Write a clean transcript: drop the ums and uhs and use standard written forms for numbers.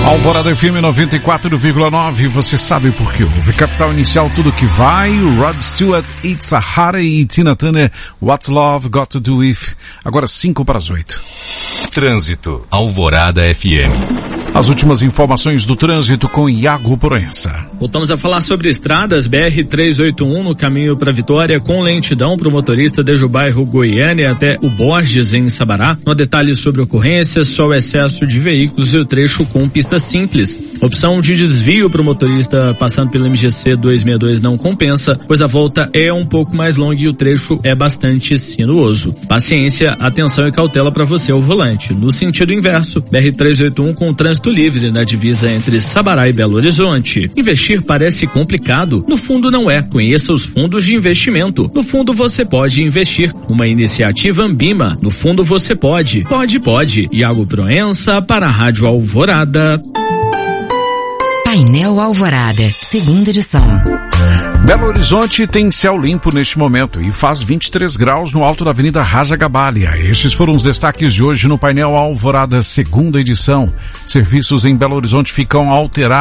Alvorada FM 94,9, você sabe por que houve. Capital Inicial, tudo que vai, Rod Stewart, It's a Heartache e Tina Turner, What's Love Got to Do With. Agora 7:55. Trânsito, Alvorada FM. As últimas informações do trânsito com Iago Proença. Voltamos a falar sobre estradas. BR-381 no caminho para Vitória, com lentidão para o motorista desde o bairro Goiânia até o Borges, em Sabará. No detalhe sobre ocorrências, só o excesso de veículos e o trecho com pista simples. Opção de desvio para o motorista passando pelo MGC 262 não compensa, pois a volta é um pouco mais longa e o trecho é bastante sinuoso. Paciência, atenção e cautela para você ao volante. No sentido inverso, BR-381 com trânsito livre na divisa entre Sabará e Belo Horizonte. Investir parece complicado? No fundo não é. Conheça os fundos de investimento. No fundo você pode investir. Uma iniciativa Ambima. No fundo você pode. Pode. Iago Proença para a Rádio Alvorada. Painel Alvorada, segunda edição. Belo Horizonte tem céu limpo neste momento e faz 23 graus no alto da Avenida Raja Gabalha. Estes foram os destaques de hoje no Painel Alvorada, segunda edição. Serviços em Belo Horizonte ficam alterados.